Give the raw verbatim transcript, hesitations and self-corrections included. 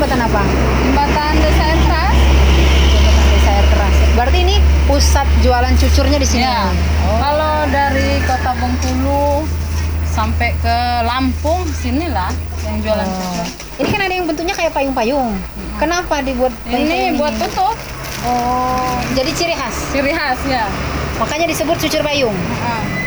jembatan apa? Jembatan Desa Air Keras. Jembatan Desa Air Keras. Berarti ini pusat jualan cucurnya di sini. Ya. Oh. Kalau dari Kota Bengkulu sampai ke Lampung sinilah yang jualan Oh. cucur. Ini kan ada yang bentuknya kayak payung-payung. Kenapa dibuat payung-payung Ini buat tutup, Oh, jadi ciri khas. ciri khas ya. Makanya disebut cucur payung. Heeh.